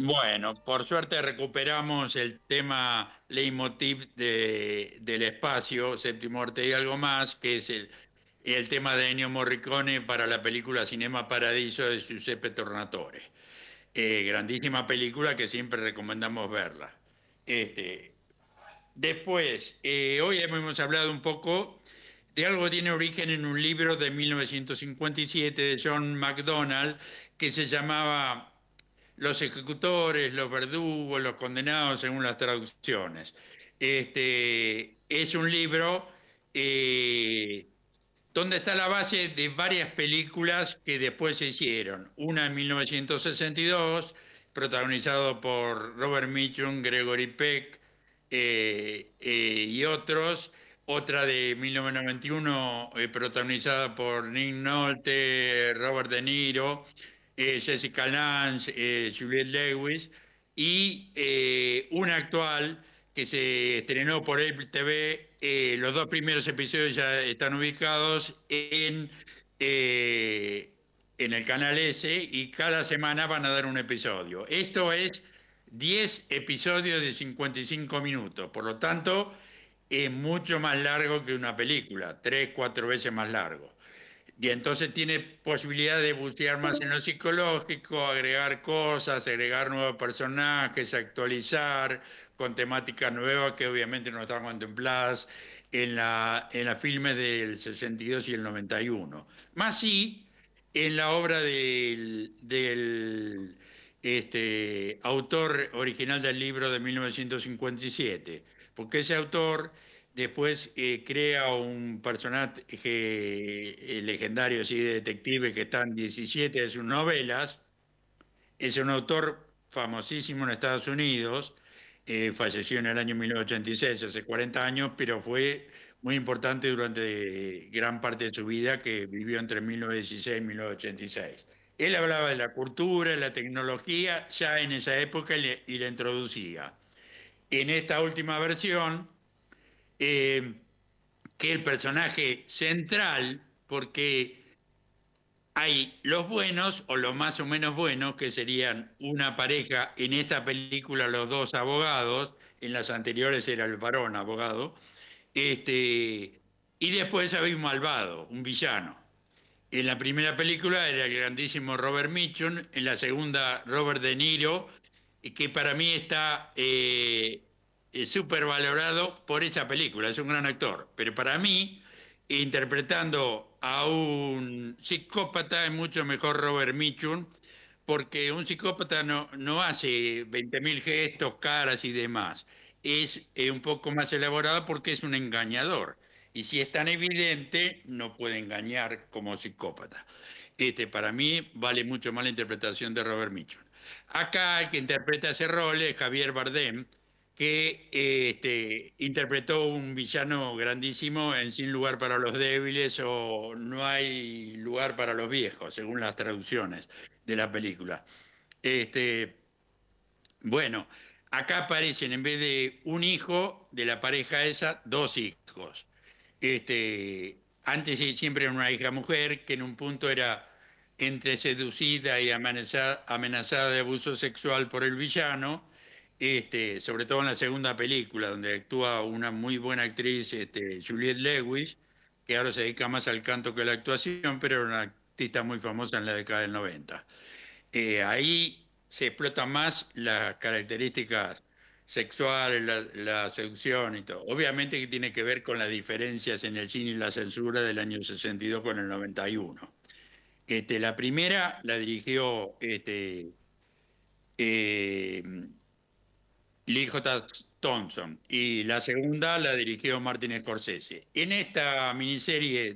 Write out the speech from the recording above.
Bueno, por suerte recuperamos el tema leitmotiv del espacio, séptimo arte y algo más, que es el tema de Ennio Morricone para la película Cinema Paradiso de Giuseppe Tornatore. Grandísima película que siempre recomendamos verla. Este, Después, hoy hemos hablado un poco de algo que tiene origen en un libro de 1957 de John MacDonald que se llamaba Los ejecutores, los verdugos, los condenados, según las traducciones. Es un libro eh, donde está la base de varias películas que después se hicieron. Una en 1962, protagonizado por Robert Mitchum, Gregory Peck y otros. Otra de 1991, protagonizada por Nick Nolte, Robert De Niro, Jessica Lange, Juliette Lewis. Y una actual que se estrenó por Apple TV. Los dos primeros episodios ya están ubicados en el canal S y cada semana van a dar un episodio. Esto es 10 episodios de 55 minutos, por lo tanto es mucho más largo que una película, 3, 4 veces más largo. Y entonces tiene posibilidad de bucear más en lo psicológico, agregar cosas, agregar nuevos personajes, actualizar con temáticas nuevas que obviamente no estaban contempladas en la filmes del 62 y el 91. Más sí en la obra del autor original del libro de 1957, porque ese autor después crea un personaje legendario así de detective que está en 17 de sus novelas. Es un autor famosísimo en Estados Unidos. Falleció en el año 1986, hace 40 años, pero fue muy importante durante gran parte de su vida, que vivió entre 1916 y 1986. Él hablaba de la cultura, de la tecnología, ya en esa época y la introducía. En esta última versión, eh, que el personaje central, porque hay los buenos o los más o menos buenos, que serían una pareja, en esta película los dos abogados, en las anteriores era el varón abogado, y después había un malvado, un villano. En la primera película era el grandísimo Robert Mitchum, en la segunda Robert De Niro, que para mí está súper valorado por esa película, es un gran actor, pero para mí, interpretando a un psicópata, es mucho mejor Robert Mitchum, porque un psicópata no hace 20.000 gestos, caras y demás. Es un poco más elaborado porque es un engañador. Y si es tan evidente, no puede engañar como psicópata. Para mí vale mucho más la interpretación de Robert Mitchum. Acá el que interpreta ese rol es Javier Bardem, que interpretó un villano grandísimo en Sin lugar para los débiles o No hay lugar para los viejos, según las traducciones de la película. Este, bueno, acá aparecen en vez de un hijo de la pareja esa, dos hijos. Antes siempre era una hija mujer que en un punto era entre seducida y amenazada de abuso sexual por el villano, sobre todo en la segunda película, donde actúa una muy buena actriz, Juliette Lewis, que ahora se dedica más al canto que a la actuación, pero era una artista muy famosa en la década del 90. Ahí se explotan más las características sexuales, la seducción y todo. Obviamente que tiene que ver con las diferencias en el cine y la censura del año 62 con el 91. La primera la dirigió eh, Lee J. Thompson y la segunda la dirigió Martin Scorsese. En esta miniserie